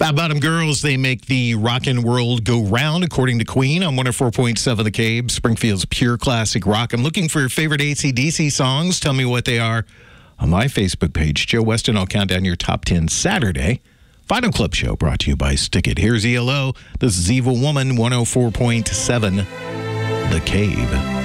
Fat Bottom Girls, they make the rockin' world go round, according to Queen, on 104.7 The Cave, Springfield's pure classic rock. I'm looking for your favorite AC/DC songs. Tell me what they are on my Facebook page. Joe Weston, I'll count down your top 10 Saturday. Final Club Show brought to you by Stick It. Here's ELO. This is Evil Woman, 104.7 The Cave.